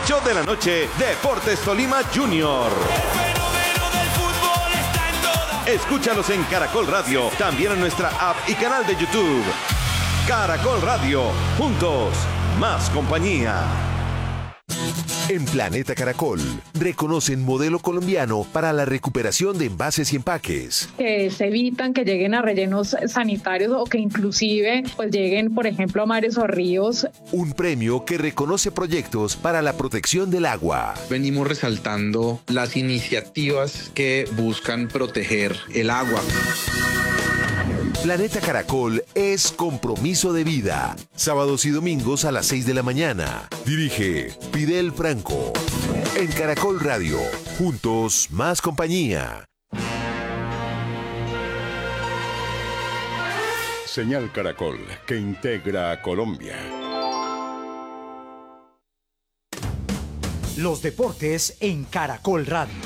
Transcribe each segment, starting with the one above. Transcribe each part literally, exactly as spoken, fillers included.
ocho de la noche, Deportes Tolima Junior. Escúchalos en Caracol Radio, también en nuestra app y canal de YouTube. Caracol Radio, juntos, más compañía. En Planeta Caracol, reconocen modelo colombiano para la recuperación de envases y empaques. Que se evitan que lleguen a rellenos sanitarios o que inclusive pues lleguen, por ejemplo, a mares o ríos. Un premio que reconoce proyectos para la protección del agua. Venimos resaltando las iniciativas que buscan proteger el agua. Planeta Caracol es compromiso de vida. Sábados y domingos a las seis de la mañana. Dirige Fidel Franco. En Caracol Radio. Juntos, más compañía. Señal Caracol, que integra a Colombia. Los deportes en Caracol Radio.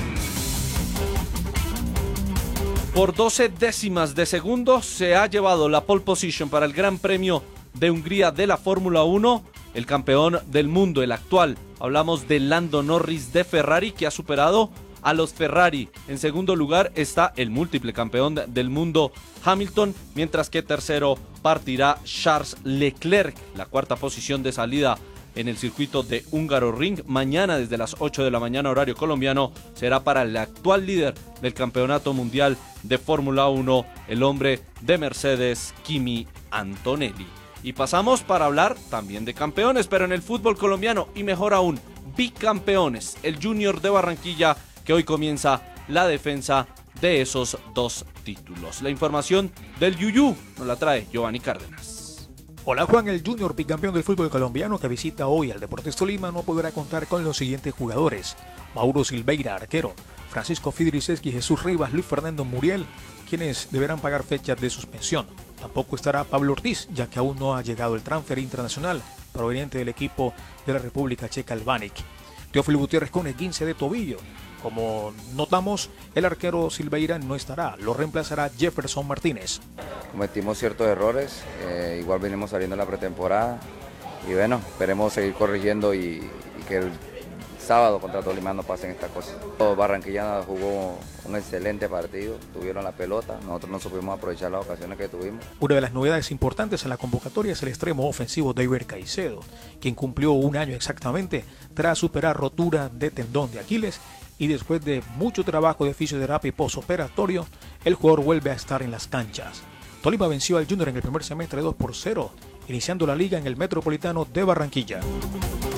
Por doce décimas de segundo se ha llevado la pole position para el Gran Premio de Hungría de la Fórmula uno, el campeón del mundo, el actual. Hablamos de Lando Norris de Ferrari, que ha superado a los Ferrari. En segundo lugar está el múltiple campeón del mundo Hamilton, mientras que tercero partirá Charles Leclerc. La cuarta posición de salida en el circuito de Hungaroring, mañana desde las ocho de la mañana horario colombiano, será para el actual líder del campeonato mundial de Fórmula uno, el hombre de Mercedes, Kimi Antonelli. Y pasamos para hablar también de campeones, pero en el fútbol colombiano, y mejor aún, bicampeones, el Junior de Barranquilla, que hoy comienza la defensa de esos dos títulos. La información del Yuyú nos la trae Giovanni Cárdenas. Hola Juan, el Junior bicampeón del fútbol colombiano que visita hoy al Deportes Tolima no podrá contar con los siguientes jugadores: Mauro Silveira, arquero, Francisco Fidriceski, Jesús Rivas, Luis Fernando Muriel, quienes deberán pagar fechas de suspensión. Tampoco estará Pablo Ortiz, ya que aún no ha llegado el transfer internacional proveniente del equipo de la República Checa, el Baník. Teófilo Gutiérrez con esguince de tobillo. Como notamos, el arquero Silveira no estará, lo reemplazará Jefferson Martínez. Cometimos ciertos errores, eh, igual venimos saliendo en la pretemporada y bueno, esperemos seguir corrigiendo y, y que el sábado contra Tolima no pasen estas cosas. Barranquilla jugó un excelente partido, tuvieron la pelota, nosotros no supimos aprovechar las ocasiones que tuvimos. Una de las novedades importantes en la convocatoria es el extremo ofensivo David Caicedo, quien cumplió un año exactamente tras superar rotura de tendón de Aquiles, y después de mucho trabajo de fisioterapia y postoperatorio, el jugador vuelve a estar en las canchas. Tolima venció al Junior en el primer semestre dos por cero, iniciando la liga en el Metropolitano de Barranquilla.